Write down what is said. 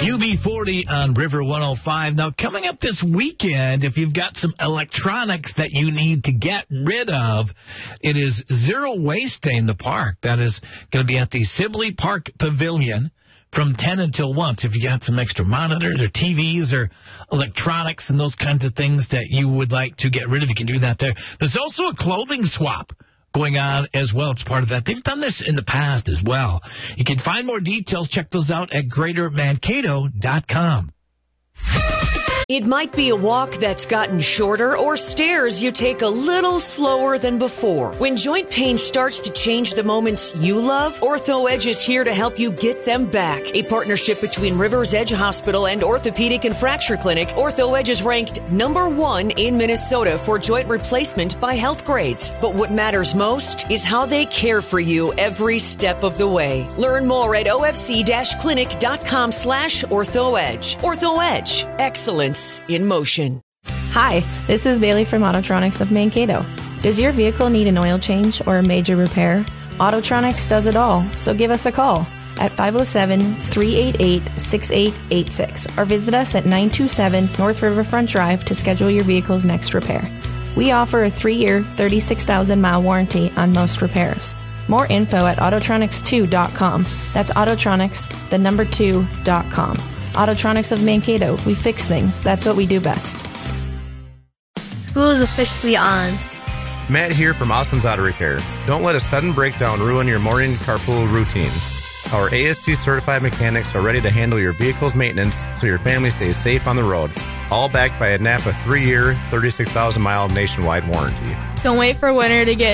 UB40 on River 105. Now, coming up this weekend, if you've got some electronics that you need to get rid of, it is Zero Waste Day in the park. That is going to be at the Sibley Park Pavilion from 10 until 1. So if you got some extra monitors or TVs or electronics and those kinds of things that you would like to get rid of, you can do that there. There's also a clothing swap going on as well. It's part of that. They've done this in the past as well. You can find more details. Check those out at greatermankato.com. It might be a walk that's gotten shorter or stairs you take a little slower than before. When joint pain starts to change the moments you love, Ortho Edge is here to help you get them back. A partnership between Rivers Edge Hospital and Orthopedic and Fracture Clinic, Ortho Edge is ranked #1 in Minnesota for joint replacement by Health Grades. But what matters most is how they care for you every step of the way. Learn more at ofc-clinic.com/OrthoEdge. Ortho Edge. Excellence in motion. Hi, this is Bailey from Autotronics of Mankato. Does your vehicle need an oil change or a major repair? Autotronics does it all, so give us a call at 507-388-6886 or visit us at 927 North Riverfront Drive to schedule your vehicle's next repair. We offer a 3-year, 36,000-mile warranty on most repairs. More info at Autotronics2.com. That's Autotronics, the number 2.com. Autotronics of Mankato. We fix things. That's what we do best. School is officially on. Matt here from Austin's Auto Repair. Don't let a sudden breakdown ruin your morning carpool routine. Our ASC certified mechanics are ready to handle your vehicle's maintenance so your family stays safe on the road. All backed by a NAPA 3-year, 36,000-mile nationwide warranty. Don't wait for winter to get